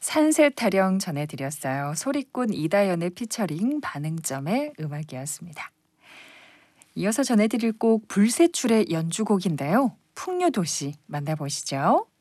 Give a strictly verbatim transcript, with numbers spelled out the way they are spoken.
산세 타령 전해드렸어요. 소리꾼 이다연의 피처링 반응점의 음악이었습니다. 이어서 전해드릴 곡 불세출의 연주곡인데요. 풍류도시 만나보시죠.